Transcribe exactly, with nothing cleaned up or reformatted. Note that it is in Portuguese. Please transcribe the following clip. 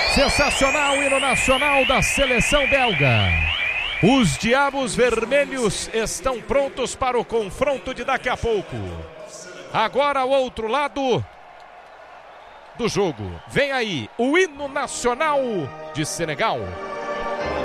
Sensacional o hino nacional da seleção belga. Os Diabos Vermelhos estão prontos para o confronto de daqui a pouco. Agora o outro lado do jogo. Vem aí o hino nacional de Senegal.